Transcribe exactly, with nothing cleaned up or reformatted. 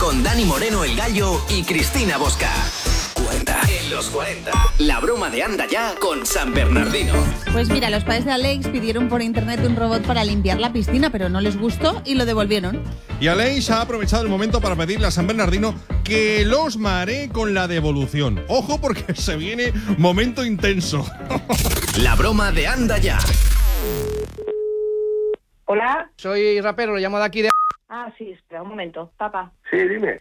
con Dani Moreno el Gallo y Cristina Bosca. Cuenta en los cuarenta. La broma de Anda Ya con San Bernardino. Pues mira, los padres de Aleix pidieron por internet un robot para limpiar la piscina, pero no les gustó y lo devolvieron. Y Aleix ha aprovechado el momento para pedirle a San Bernardino que los maree con la devolución. Ojo, porque se viene momento intenso. La broma de Anda Ya. Hola. Soy rapero, lo llamo de aquí de... Ah, sí, espera un momento. Papá. Sí, dime.